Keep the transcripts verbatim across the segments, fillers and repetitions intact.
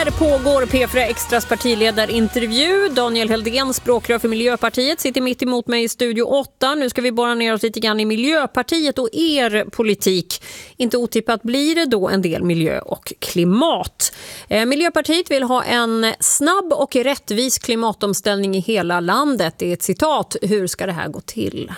Här pågår P fyra Extras partiledarintervju. Daniel Heldén, språkrör för Miljöpartiet, sitter mitt emot mig i Studio åtta. Nu ska vi borra ner oss lite grann i Miljöpartiet och er politik. Inte otippat blir det då en del miljö och klimat. Eh, Miljöpartiet vill ha en snabb och rättvis klimatomställning i hela landet. Det är ett citat. Hur ska det här gå till?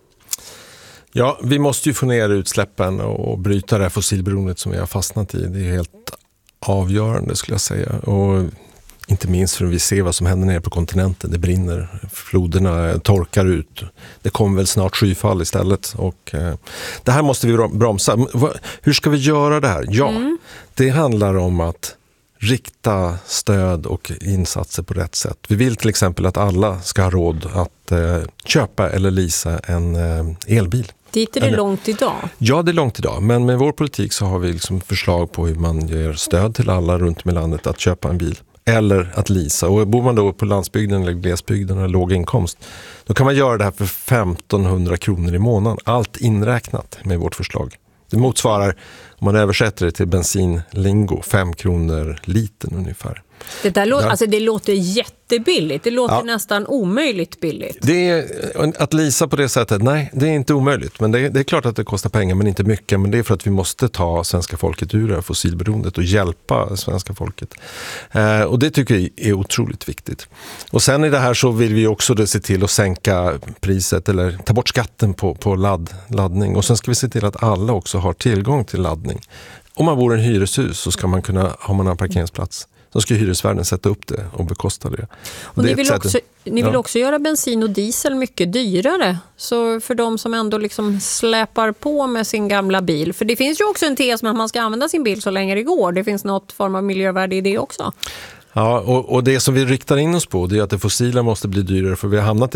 Ja, vi måste ju få ner utsläppen och bryta det här fossilberoendet som vi har fastnat i. Det är helt avgörande skulle jag säga. Och inte minst för att vi ser vad som händer nere på kontinenten. Det brinner, floderna torkar ut. Det kommer väl snart skyfall istället. Och, eh, det här måste vi bromsa. Hur ska vi göra det här? Ja, mm. det handlar om att rikta stöd och insatser på rätt sätt. Vi vill till exempel att alla ska ha råd att eh, köpa eller leasa en eh, elbil. Dit är det eller, långt idag. Ja, det är långt idag. Men med vår politik så har vi liksom förslag på hur man ger stöd till alla runt om i landet att köpa en bil. Eller att leasa. Och bor man då på landsbygden eller glesbygden eller låg inkomst, då kan man göra det här för femtonhundra kronor i månaden. Allt inräknat med vårt förslag. Det motsvarar, om man översätter det till bensinlingo, fem kronor liten ungefär. Det, där låter, ja. alltså det låter jättebilligt. Det låter ja. nästan omöjligt billigt. Det är, att leasa på det sättet, nej, det är inte omöjligt. Men det är, det är klart att det kostar pengar, men inte mycket. Men det är för att vi måste ta svenska folket ur det här fossilberoendet och hjälpa svenska folket. Eh, och det tycker jag är otroligt viktigt. Och sen i det här så vill vi också då se till att sänka priset eller ta bort skatten på, på ladd, laddning. Och sen ska vi se till att alla också har tillgång till laddning. Om man bor i en hyreshus så ska man kunna ha man en parkeringsplats. Så ska hyresvärden sätta upp det och bekosta det. Och det ni vill, också, ni vill ja. också göra bensin och diesel mycket dyrare. Så för de som ändå liksom släpar på med sin gamla bil. För det finns ju också en tes med att man ska använda sin bil så länge det går. Det finns något form av miljövärde i det också. Ja, och, och det som vi riktar in oss på det är att det fossila måste bli dyrare. För vi har hamnat